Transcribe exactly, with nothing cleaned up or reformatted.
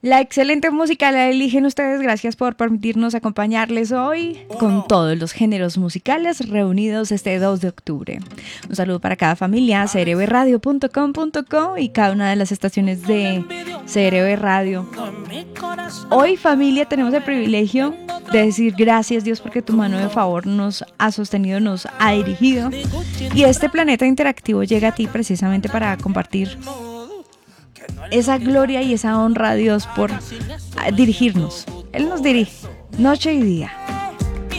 La excelente música la eligen ustedes. Gracias por permitirnos acompañarles hoy con todos los géneros musicales reunidos este dos de octubre. Un saludo para cada familia, c r b radio punto com punto co y cada una de las estaciones de C R B Radio. Hoy, familia, tenemos el privilegio de decir gracias, Dios, porque tu mano de favor nos ha sostenido, nos ha dirigido. Y este planeta interactivo llega a ti precisamente para compartir esa gloria y esa honra a Dios por dirigirnos. Él nos dirige noche y día.